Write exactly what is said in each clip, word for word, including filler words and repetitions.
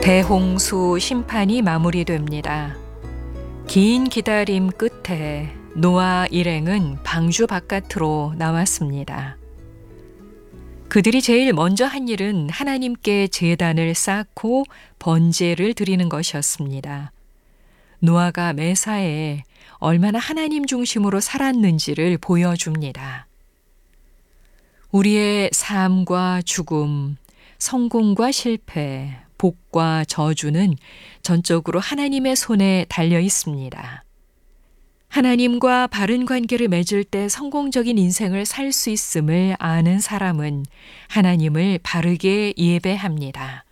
대홍수 심판이 마무리됩니다. 긴 기다림 끝에 노아 일행은 방주 바깥으로 나왔습니다. 그들이 제일 먼저 한 일은 하나님께 제단을 쌓고 번제를 드리는 것이었습니다. 노아가 매사에 얼마나 하나님 중심으로 살았는지를 보여줍니다. 우리의 삶과 죽음, 성공과 실패, 복과 저주는 전적으로 하나님의 손에 달려 있습니다. 하나님과 바른 관계를 맺을 때 성공적인 인생을 살 수 있음을 아는 사람은 하나님을 바르게 예배합니다.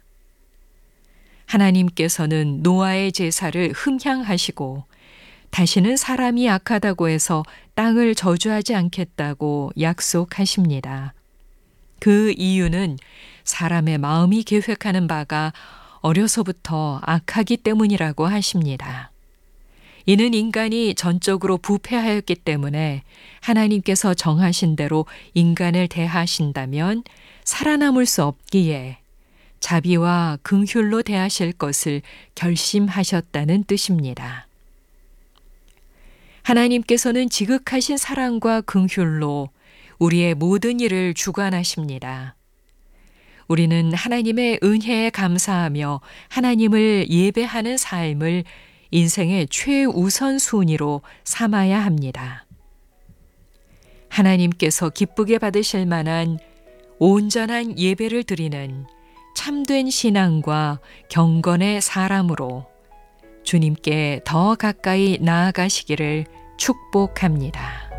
하나님께서는 노아의 제사를 흠향하시고 다시는 사람이 악하다고 해서 땅을 저주하지 않겠다고 약속하십니다. 그 이유는 사람의 마음이 계획하는 바가 어려서부터 악하기 때문이라고 하십니다. 이는 인간이 전적으로 부패하였기 때문에 하나님께서 정하신 대로 인간을 대하신다면 살아남을 수 없기에 자비와 긍휼로 대하실 것을 결심하셨다는 뜻입니다. 하나님께서는 지극하신 사랑과 긍휼로 우리의 모든 일을 주관하십니다. 우리는 하나님의 은혜에 감사하며 하나님을 예배하는 삶을 인생의 최우선 순위로 삼아야 합니다. 하나님께서 기쁘게 받으실 만한 온전한 예배를 드리는 참된 신앙과 경건의 사람으로 주님께 더 가까이 나아가시기를 축복합니다.